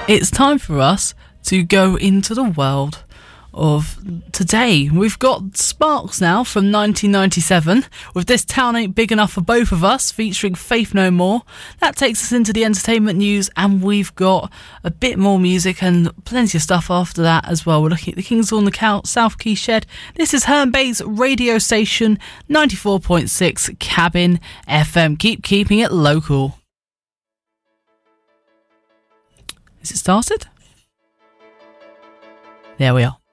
It's time for us to go into the world of today. We've got Sparks now from 1997 with This Town Ain't Big Enough for Both of Us featuring Faith No More. That takes us into the entertainment news, and we've got a bit more music and plenty of stuff after that as well. We're looking at the Kings on the South Key Shed. This is Herne Bay's radio station 94.6 Cabin FM. Keeping it local. Is it started? There we are.